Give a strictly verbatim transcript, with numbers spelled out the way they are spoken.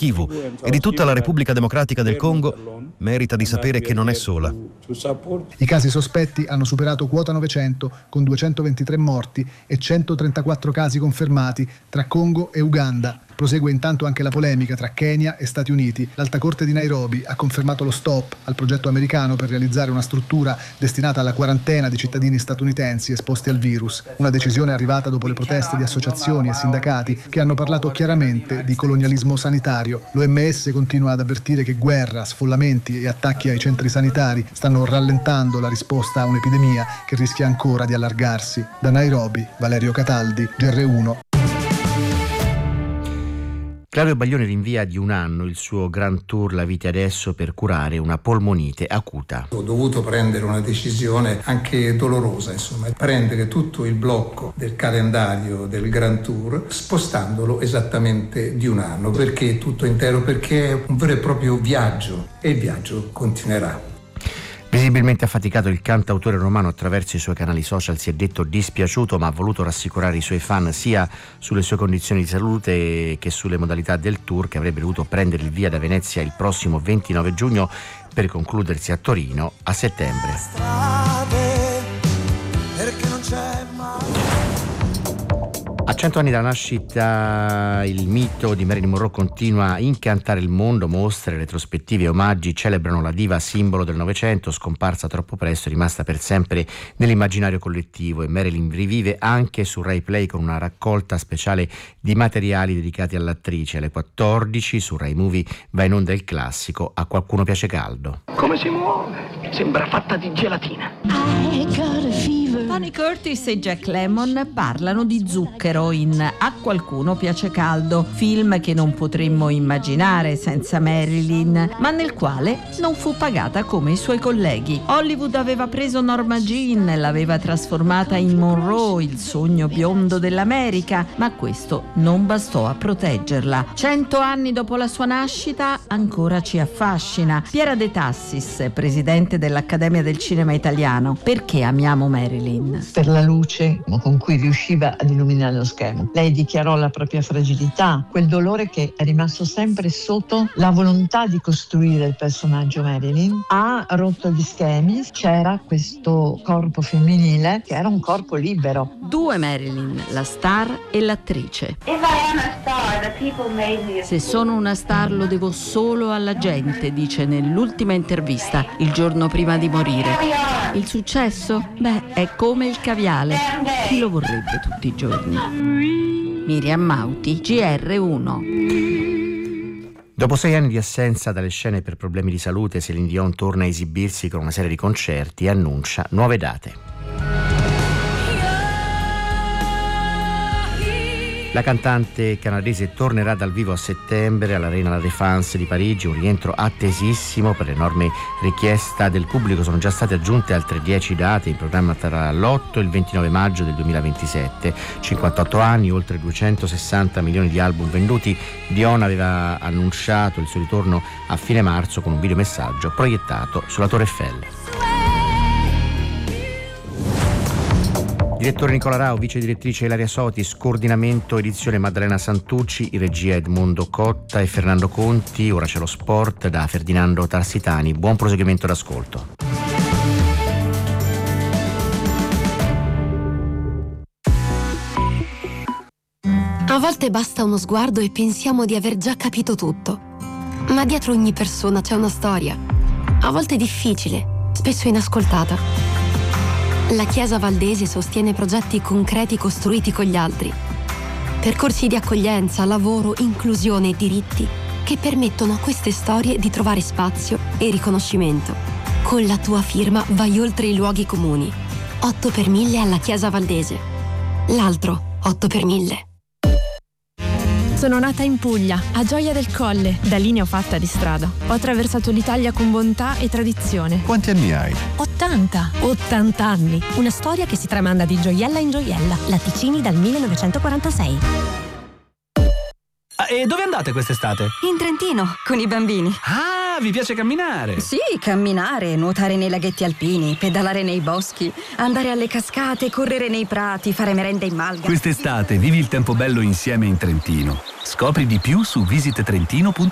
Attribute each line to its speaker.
Speaker 1: Kivu e di tutta la Repubblica Democratica del Congo, merita di sapere che non è sola.
Speaker 2: I casi sospetti hanno superato quota novecento, con duecentoventitré morti e centotrentaquattro casi confermati tra Congo e Uganda. Prosegue intanto anche la polemica tra Kenya e Stati Uniti. L'Alta Corte di Nairobi ha confermato lo stop al progetto americano per realizzare una struttura destinata alla quarantena di cittadini statunitensi esposti al virus. Una decisione arrivata dopo le proteste di associazioni e sindacati che hanno parlato chiaramente di colonialismo sanitario. L'O M S continua ad avvertire che guerra, sfollamenti e attacchi ai centri sanitari stanno rallentando la risposta a un'epidemia che rischia ancora di allargarsi. Da Nairobi, Valerio Cataldi, G R uno.
Speaker 3: Claudio Baglioni rinvia di un anno il suo Grand Tour La Vita Adesso per curare una polmonite acuta.
Speaker 4: Ho dovuto prendere una decisione anche dolorosa, insomma, prendere tutto il blocco del calendario del Grand Tour spostandolo esattamente di un anno, perché tutto intero, perché è un vero e proprio viaggio e il viaggio continuerà.
Speaker 3: Visibilmente affaticato, il cantautore romano attraverso i suoi canali social si è detto dispiaciuto, ma ha voluto rassicurare i suoi fan sia sulle sue condizioni di salute che sulle modalità del tour, che avrebbe dovuto prendere il via da Venezia il prossimo ventinove giugno per concludersi a Torino a settembre. A cento anni dalla nascita, il mito di Marilyn Monroe continua a incantare il mondo. Mostre, retrospettive e omaggi celebrano la diva simbolo del Novecento, scomparsa troppo presto e rimasta per sempre nell'immaginario collettivo. E Marilyn rivive anche su Rai Play con una raccolta speciale di materiali dedicati all'attrice. Alle quattordici su Rai Movie va in onda il classico A qualcuno piace caldo.
Speaker 5: Come si muove? Sembra fatta di gelatina.
Speaker 6: Tony Curtis e Jack Lemmon parlano di zucchero in A qualcuno piace caldo, film che non potremmo immaginare senza Marilyn, ma nel quale non fu pagata come i suoi colleghi. Hollywood aveva preso Norma Jean, l'aveva trasformata in Monroe, il sogno biondo dell'America, ma questo non bastò a proteggerla. Cento anni dopo la sua nascita ancora ci affascina. Piera De Tassis, presidente dell'Accademia del Cinema Italiano. Perché amiamo Marilyn?
Speaker 7: Per la luce con cui riusciva ad illuminare lo schermo. Lei dichiarò la propria fragilità, quel dolore che è rimasto sempre sotto la volontà di costruire il personaggio Marilyn. Ha rotto gli schemi, c'era questo corpo femminile che era un corpo libero.
Speaker 6: Due Marilyn, la star e l'attrice. Se sono una star lo devo solo alla gente, dice nell'ultima intervista il giorno prima di morire. Il successo? Beh, è come il caviale. Chi lo vorrebbe tutti i giorni? Miriam Mauti, G R uno.
Speaker 3: Dopo sei anni di assenza dalle scene per problemi di salute, Céline Dion torna a esibirsi con una serie di concerti e annuncia nuove date. La cantante canadese tornerà dal vivo a settembre all'Arena La Défense di Parigi, un rientro attesissimo per l'enorme richiesta del pubblico. Sono già state aggiunte altre dieci date in programma tra l'otto e il ventinove maggio del duemilaventisette. cinquantotto anni, oltre duecentosessanta milioni di album venduti. Dion aveva annunciato il suo ritorno a fine marzo con un videomessaggio proiettato sulla Torre Eiffel. Direttore Nicola Rao, vice direttrice Ilaria Sotis, coordinamento edizione Maddalena Santucci, in regia Edmondo Cotta e Fernando Conti. Ora c'è lo sport da Ferdinando Tarsitani. Buon proseguimento d'ascolto.
Speaker 8: A volte basta uno sguardo e pensiamo di aver già capito tutto. Ma dietro ogni persona c'è una storia. A volte difficile, spesso inascoltata. La Chiesa Valdese sostiene progetti concreti costruiti con gli altri. Percorsi di accoglienza, lavoro, inclusione e diritti che permettono a queste storie di trovare spazio e riconoscimento. Con la tua firma vai oltre i luoghi comuni. otto per mille alla Chiesa Valdese. L'altro otto per mille.
Speaker 9: Sono nata in Puglia, a Gioia del Colle. Da lì ne ho fatta di strada. Ho attraversato l'Italia con bontà e tradizione.
Speaker 10: Quanti anni hai?
Speaker 9: ottanta. ottanta anni. Una storia che si tramanda di gioiella in gioiella. Latticini dal millenovecentoquarantasei.
Speaker 11: Ah, e dove andate quest'estate?
Speaker 12: In Trentino, con i bambini.
Speaker 11: Ah, vi piace camminare?
Speaker 12: Sì, camminare, nuotare nei laghetti alpini, pedalare nei boschi, andare alle cascate, correre nei prati, fare merenda in malga.
Speaker 11: Quest'estate vivi il tempo bello insieme in Trentino. Scopri di più su visite trentino punto it.